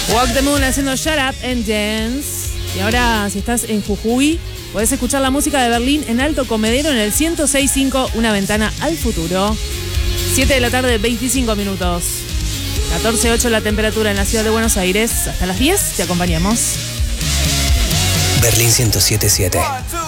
Walk the Moon haciendo Shut Up and Dance. Y ahora, si estás en Jujuy, podés escuchar la música de Berlín en Alto Comedero en el 106.5, una ventana al futuro. 7 de la tarde, 25 minutos. 14.8 la temperatura en la ciudad de Buenos Aires. Hasta las 10 te acompañamos. Berlín 107.7.